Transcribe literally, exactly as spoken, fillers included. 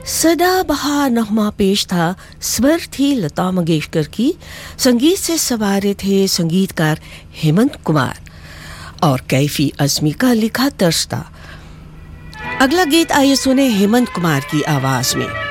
सदाबहार नगमा पेश था। स्वर थी लता मंगेशकर की, संगीत से सवारे थे संगीतकार हेमंत कुमार और कैफी अज़मी का लिखा तर्ज था। अगला गीत आइए सुने हेमंत कुमार की आवाज में।